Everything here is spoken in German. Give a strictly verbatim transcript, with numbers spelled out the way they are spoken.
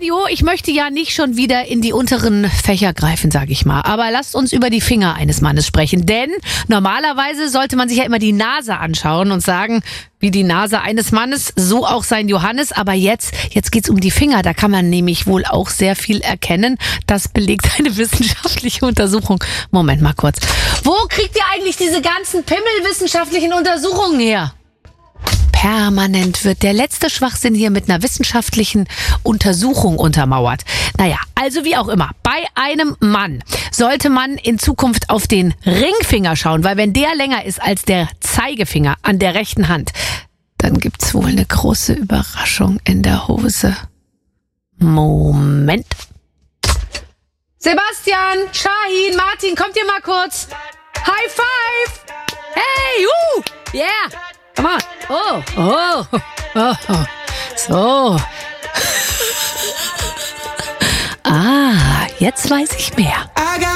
Radio. Ich möchte ja nicht schon wieder in die unteren Fächer greifen, sage ich mal. Aber lasst uns über die Finger eines Mannes sprechen. Denn normalerweise sollte man sich ja immer die Nase anschauen und sagen, wie die Nase eines Mannes, so auch sein Johannes. Aber jetzt, jetzt geht's um die Finger. Da kann man nämlich wohl auch sehr viel erkennen. Das belegt eine wissenschaftliche Untersuchung. Moment mal kurz. Wo kriegt ihr eigentlich diese ganzen pimmelwissenschaftlichen Untersuchungen her? Permanent wird der letzte Schwachsinn hier mit einer wissenschaftlichen Untersuchung untermauert. Naja, also wie auch immer, bei einem Mann sollte man in Zukunft auf den Ringfinger schauen, weil wenn der länger ist als der Zeigefinger an der rechten Hand, dann gibt's wohl eine große Überraschung in der Hose. Moment. Sebastian, Shahin, Martin, kommt ihr mal kurz? High five! Hey, uh, yeah! Come on. Oh, oh, oh, oh. So. Ah, jetzt weiß ich mehr.